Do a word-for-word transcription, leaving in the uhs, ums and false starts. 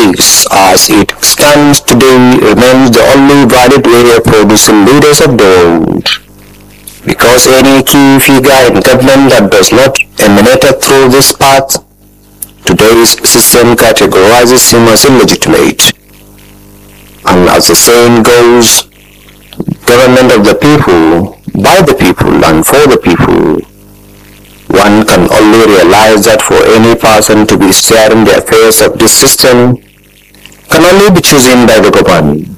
politics as it stands today remains the only valid way of producing leaders of the world. Because any key figure in government that does not emanate through this path, today's system categorizes him as illegitimate. And as the saying goes, government of the people, by the people and for the people. One can only realize that for any person to be steering the affairs of this system can only be chosen by the governed.